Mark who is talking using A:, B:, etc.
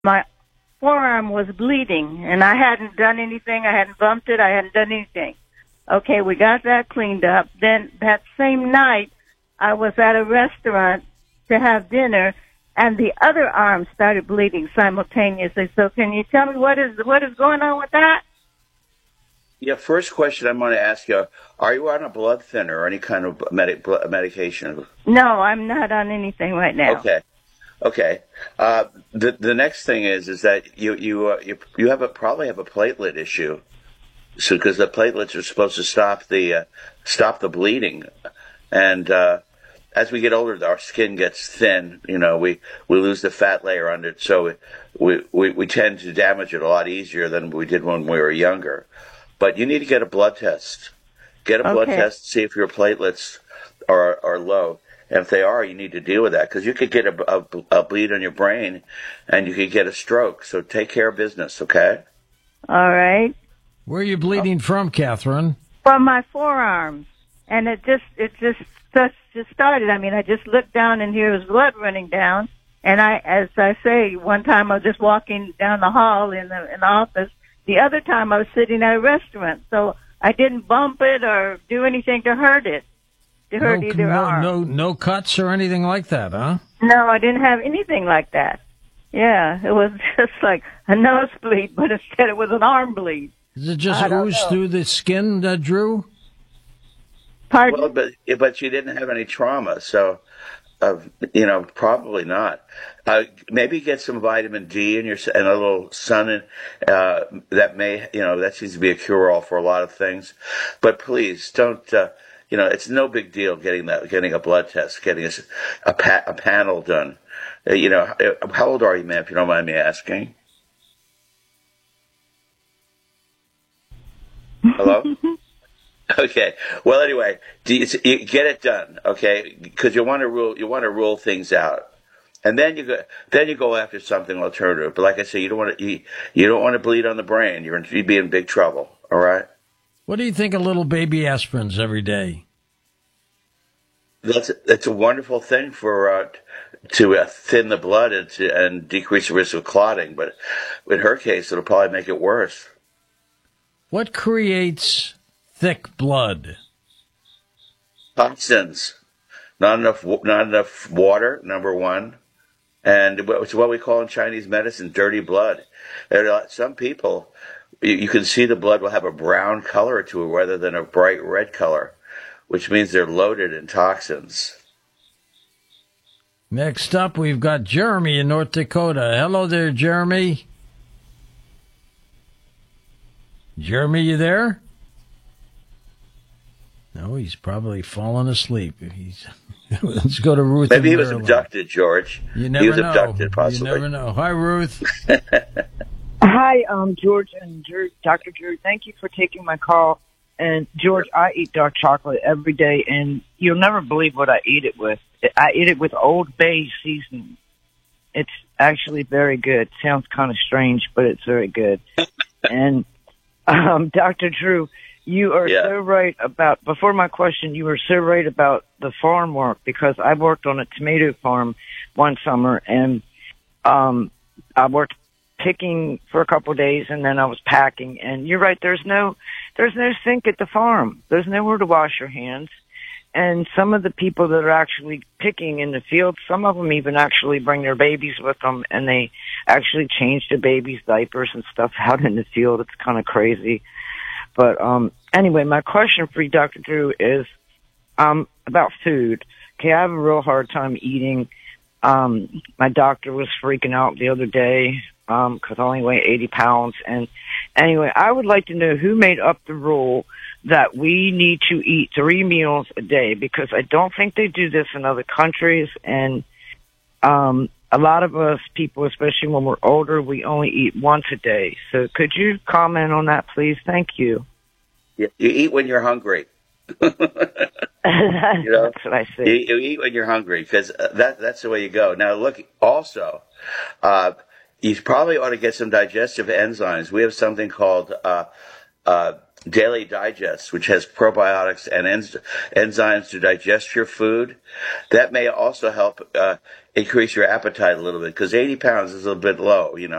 A: My forearm was bleeding, and I hadn't done anything. I hadn't bumped it. I hadn't done anything. Okay, we got that cleaned up. Then that same night, I was at a restaurant to have dinner, and the other arm started bleeding simultaneously. So can you tell me what is going on with that?
B: Yeah, first question I'm going to ask you, are you on a blood thinner or any kind of medication?
A: No, I'm not on anything right now.
B: Okay. The next thing is that you probably have a platelet issue. So because the platelets are supposed to stop the bleeding. And as we get older, our skin gets thin. You know, we lose the fat layer under it, so we tend to damage it a lot easier than we did when we were younger. But you need to get a blood test. Get a blood test, see if your platelets are low. And if they are, you need to deal with that because you could get a bleed on your brain, and you could get a stroke. So take care of business, okay?
A: All right.
C: Where are you bleeding from, Catherine?
A: From my forearms, and it just started. I mean, I just looked down, and here was blood running down. And as I say, one time I was just walking down the hall in the office. The other time I was sitting at a restaurant, so I didn't bump it or do anything to hurt it. To hurt either arm.
C: No cuts or anything like that, huh?
A: No, I didn't have anything like that. Yeah, it was just like a nosebleed, but instead it was an arm bleed.
C: Does it just ooze through the skin, Drew?
A: Pardon?
B: Well, but you didn't have any trauma, so probably not. Maybe get some vitamin D and a little sun, that seems to be a cure-all for a lot of things. But please don't. It's no big deal getting a blood test, getting a panel done. How old are you, ma'am? If you don't mind me asking. Hello? Okay. Well, anyway, you get it done, okay? Because you want to rule things out, and then you go after something alternative. But like I say, you don't want to bleed on the brain. You'd be in big trouble. All right.
C: What do you think of little baby aspirins every day?
B: That's a wonderful thing to thin the blood and decrease the risk of clotting. But in her case, it'll probably make it worse.
C: What creates thick blood?
B: Toxins. Not enough water, number one. And it's what we call in Chinese medicine dirty blood. Some people, you can see the blood will have a brown color to it rather than a bright red color, which means they're loaded in toxins.
C: Next up, we've got Jeremy in North Dakota. Hello there, Jeremy. Jeremy, you there? No, he's probably fallen asleep. Let's go to Ruth.
B: Maybe he was abducted, George.
C: You never know.
B: He was abducted, possibly.
C: You never know. Hi, Ruth.
D: Hi, George and Dr. Drew. Thank you for taking my call. And, George, I eat dark chocolate every day, and you'll never believe what I eat it with. I eat it with Old Bay seasoning. It's actually very good. Sounds kind of strange, but it's very good. And, Dr. Drew, you are so right about, before my question, you were so right about the farm work, because I worked on a tomato farm one summer, and I worked picking for a couple of days, and then I was packing. And you're right, there's no sink at the farm. There's nowhere to wash your hands. And some of the people that are actually picking in the field, some of them even actually bring their babies with them, and they actually change the babies' diapers and stuff out in the field. It's kind of crazy. But anyway, my question for you, Dr. Drew, is about food. Okay, I have a real hard time eating. My doctor was freaking out the other day because I only weigh 80 pounds. And anyway, I would like to know who made up the rule that we need to eat 3 meals a day, because I don't think they do this in other countries. And a lot of us people, especially when we're older, we only eat once a day. So could you comment on that, please? Thank you.
B: You eat when you're hungry.
D: That's what I say.
B: You eat when you're hungry, because that's the way you go. Now, look, also, you probably ought to get some digestive enzymes. We have something called Daily Digest, which has probiotics and enzymes to digest your food. That may also help increase your appetite a little bit, because 80 pounds is a little bit low,